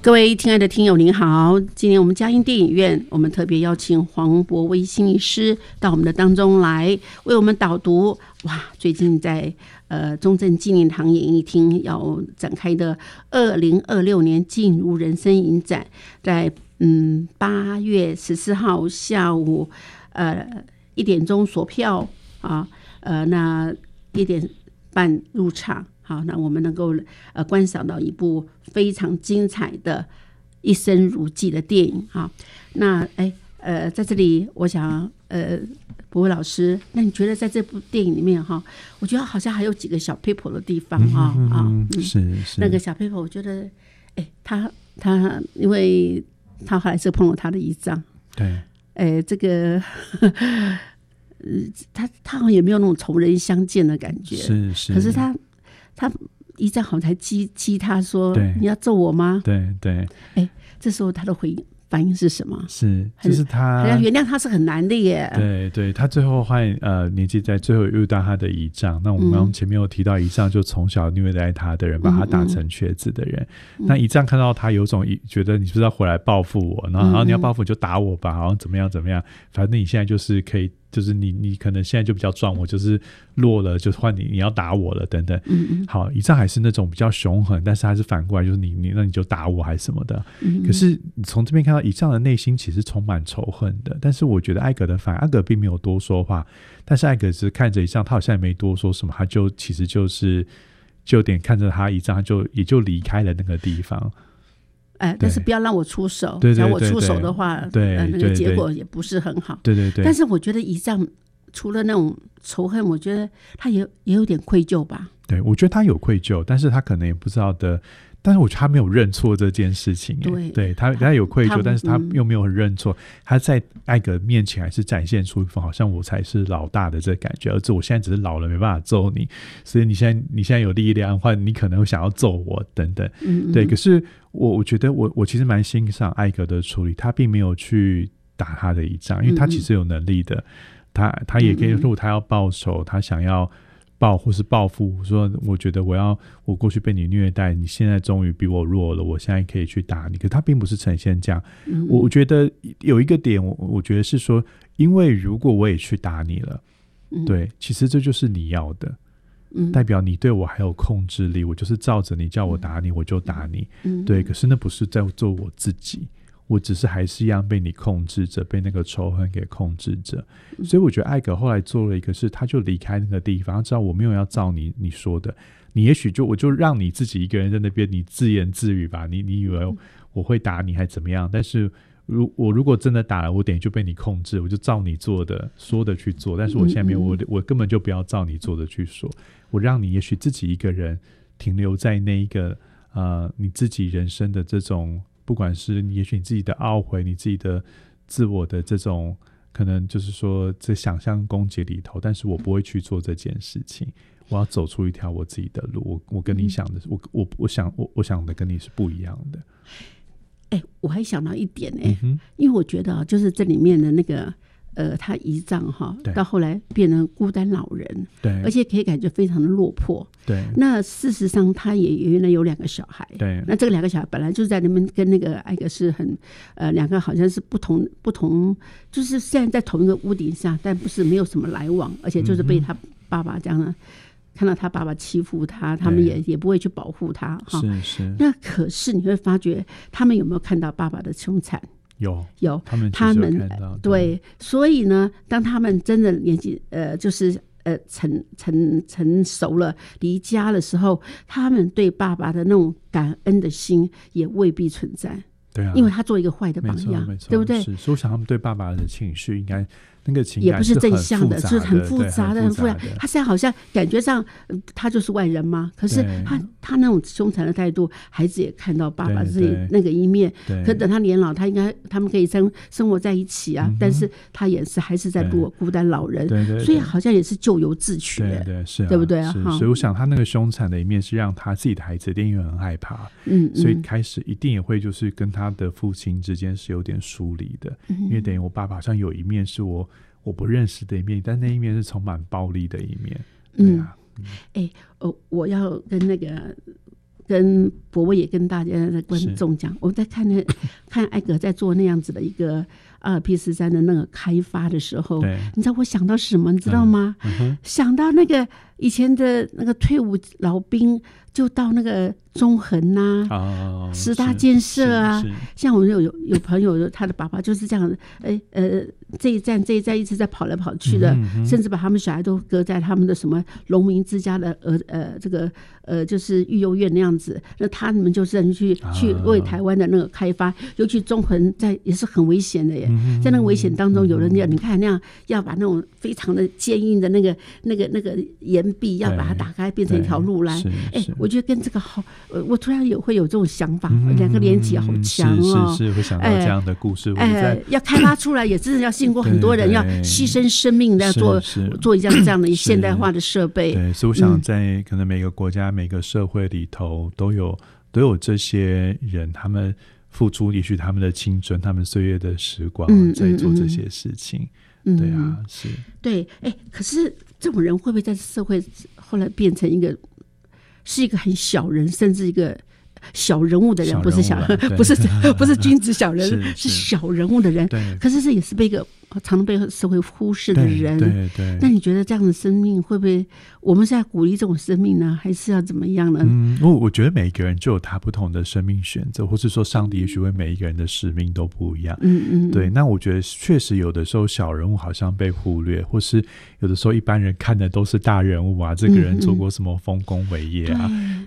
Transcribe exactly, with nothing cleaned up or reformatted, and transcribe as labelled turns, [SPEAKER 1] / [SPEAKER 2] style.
[SPEAKER 1] 各位亲爱的听友您好，今天我们嘉音电影院我们特别邀请黄博威心理师到我们的当中来为我们导读哇最近在呃中正纪念堂演艺厅要展开的二零二六年进入人生影展，在嗯八月十四号下午呃一点钟锁票啊，呃那一点半入场。好，那我们能够呃观赏到一部非常精彩的一生如寄的电影啊。那哎呃在这里我想呃博威老师，那你觉得在这部电影里面哈，我觉得好像还有几个小 people 的地方啊、嗯、啊、嗯，
[SPEAKER 2] 是是
[SPEAKER 1] 那个小 people 我觉得哎他他因为他后来是碰了他的遗仗，
[SPEAKER 2] 对，
[SPEAKER 1] 哎这个他他好像也没有那种仇人相见的感觉，
[SPEAKER 2] 是是，
[SPEAKER 1] 可是他他一战好像才激激他说你要揍我吗？
[SPEAKER 2] 对对，
[SPEAKER 1] 哎，这时候他的回应反应是什么？
[SPEAKER 2] 是就是他
[SPEAKER 1] 要原谅他是很难的耶。
[SPEAKER 2] 对对，他最后换呃年纪在最后遇到他的姨丈，那我们刚刚前面有提到姨丈就从小虐待他的人，把他打成瘸子的人。嗯嗯，那姨丈看到他有种觉得你是不是要回来报复我，然后然后你要报复你就打我吧，好像怎么样怎么样，反正你现在就是可以。就是你，你可能现在就比较壮，我就是弱了，就换你，你要打我了，等等。嗯嗯，好，姨丈还是那种比较凶狠，但是他是反过来，就是你，你那你就打我还是什么的。嗯嗯，可是你从这边看到姨丈的内心其实充满仇恨的，但是我觉得艾格的反，艾格并没有多说话，但是艾格只看着姨丈，他好像也没多说什么，他就其实就是就有点看着他姨丈，他就也就离开了那个地方。
[SPEAKER 1] 哎，但是不要让我出手，
[SPEAKER 2] 对对对对，
[SPEAKER 1] 只要我出手的话，
[SPEAKER 2] 对，
[SPEAKER 1] 呃、那个结果也不是很好。
[SPEAKER 2] 对对对。
[SPEAKER 1] 但是我觉得姨丈除了那种仇恨，我觉得他也也有点愧疚吧。
[SPEAKER 2] 对，我觉得他有愧疚，但是他可能也不知道的。但是我觉得他没有认错这件事情，对，对他他有愧疚，但是他又没有认错。嗯、他在艾格面前还是展现出一副好像我才是老大的这个感觉，而且我现在只是老了，没办法揍你，所以你现在你现在有力量的话，你可能会想要揍我等等。嗯嗯，对，可是我我觉得我我其实蛮欣赏艾格的处理，他并没有去打他的一仗，因为他其实有能力的，嗯、他他也可以，如果他要报仇，他想要。报或是报复，说我觉得我要我过去被你虐待，你现在终于比我弱了，我现在可以去打你。可是他并不是呈现这样。嗯、我我觉得有一个点我，我觉得是说，因为如果我也去打你了，嗯、对，其实这就是你要的，嗯、代表你对我还有控制力，我就是照着你叫我打你，我就打你。嗯、对，可是那不是在做我自己。我只是还是一样被你控制着，被那个仇恨给控制着，所以我觉得艾格后来做了一个是，他就离开那个地方，他知道我没有要照你你说的，你也许就我就让你自己一个人在那边，你自言自语吧，你你以为我会打你还怎么样？但是如我如果真的打了，我等于就被你控制，我就照你做的说的去做，但是我现在没有，我我根本就不要照你做的去说，我让你也许自己一个人停留在那一个呃你自己人生的这种。不管是你也许你自己的懊悔，你自己的自我的这种可能就是说在想象攻击里头，但是我不会去做这件事情，我要走出一条我自己的路，我我跟你想的、嗯、我我我想我我想的跟你是不一样的。
[SPEAKER 1] 哎、欸，我还想到一点哎、欸嗯，因为我觉得就是这里面的那个呃，他姨丈哈，到后来变成孤单老人，对，而且可以感觉非常的落魄，对。那事实上，他也原来有两个小孩，对。那这个两个小孩本来就是在那边跟那个艾格是很呃，两个好像是不同不同，就是虽然在同一个屋顶下，但不是没有什么来往，而且就是被他爸爸这样的、嗯、看到他爸爸欺负他，他们也也不会去保护他哈。是是。那可是你会发觉，他们有没有看到爸爸的凶残？
[SPEAKER 2] 有
[SPEAKER 1] 有，
[SPEAKER 2] 他们
[SPEAKER 1] 他们
[SPEAKER 2] 看到
[SPEAKER 1] 对, 对，所以呢，当他们真的年纪呃，就是呃成成成熟了，离家的时候，他们对爸爸的那种感恩的心也未必存在。
[SPEAKER 2] 对啊，
[SPEAKER 1] 因为他做一个坏的榜样，对不对？
[SPEAKER 2] 是，所以我想他们对爸爸的情绪应该。那个情
[SPEAKER 1] 感也不是正向的，
[SPEAKER 2] 是
[SPEAKER 1] 很复杂的，很复杂。他现在好像感觉上、呃、他就是外人吗？可是他他那种凶残的态度，孩子也看到爸爸自己那个一面。可等他年老，他应该他们可以生生活在一起啊，嗯、但是他也是还是在孤孤单老人，对对对，所以好像也是咎由自取，
[SPEAKER 2] 对对是、啊，
[SPEAKER 1] 对不对啊？
[SPEAKER 2] 所以我想他那个凶残的一面是让他自己的孩子一定也很害怕，嗯，所以开始一定也会就是跟他的父亲之间是有点疏离的，嗯、因为等于我爸爸好像有一面是我。我不认识的一面，但那一面是充满暴力的一面。对啊，
[SPEAKER 1] 哎、嗯欸，呃，我要跟那个跟博威也跟大家的观众讲，我在看那看艾格在做那样子的一个阿尔卑斯山的那个开发的时候，你知道我想到什么？你知道吗？嗯嗯、想到那个以前的那个退伍老兵，就到那个中横呐、啊哦、十大建设啊，像我们有有有朋友，他的爸爸就是这样，哎呃这一站这一站一直在跑来跑去的，嗯嗯、甚至把他们小孩都搁在他们的什么农民之家的呃呃这个呃就是育幼院那样子，那他们就是去去为台湾的那个开发，尤其中横在也是很危险的耶，嗯、在那个危险当中，有人要你看那样要把那种非常的坚硬的那个那个那个岩壁要把它打开，变成一条路来，哎，我觉得跟这个好，我突然有会有这种想法，嗯、两个连结好强哦，
[SPEAKER 2] 是是是会想到这样的故事，哎，
[SPEAKER 1] 哎要开发出来也真的要经过很多人要牺牲生命的做做这样这样的现代化的设备。
[SPEAKER 2] 对，所以我想在可能每个国家、嗯、每个社会里头都有都有这些人，他们付出也许他们的青春、他们岁月的时光在做这些事情。嗯、对啊，是。
[SPEAKER 1] 对，哎，可是这种人会不会在社会后来变成一个是一个很小人，甚至一个小人物的人，不是小人，不是不是君子小人，是, 是小人物的人。可是这也是被一个常常被社会忽视的人。
[SPEAKER 2] 对 对, 对。
[SPEAKER 1] 那你觉得这样的生命会不会，我们是在鼓励这种生命呢，还是要怎么样呢？
[SPEAKER 2] 嗯，我我觉得每一个人就有他不同的生命选择，或是说上帝也许为每一个人的使命都不一样。嗯嗯。对，那我觉得确实有的时候小人物好像被忽略，或是有的时候一般人看的都是大人物啊，这个人做过什么丰功伟业啊。嗯嗯